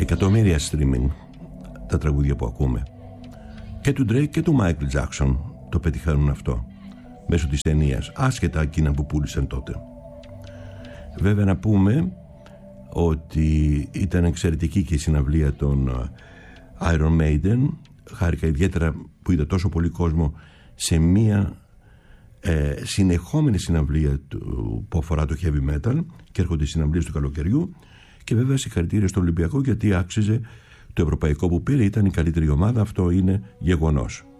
εκατομμύρια streaming τα τραγούδια που ακούμε. Και του Drake και του Michael Jackson το πετυχαίνουν αυτό μέσω της ταινίας, άσχετα εκείνα που πούλησαν τότε. Βέβαια να πούμε ότι ήταν εξαιρετική και η συναυλία των Iron Maiden. Χάρηκα ιδιαίτερα που είδα τόσο πολύ κόσμο σε μία συνεχόμενη συναυλία που αφορά το heavy metal, και έρχονται οι συναυλίες του καλοκαιριού. Και βέβαια συγχαρητήρια στο Ολυμπιακό, γιατί άξιζε το ευρωπαϊκό που πήρε, ήταν η καλύτερη ομάδα, αυτό είναι γεγονός.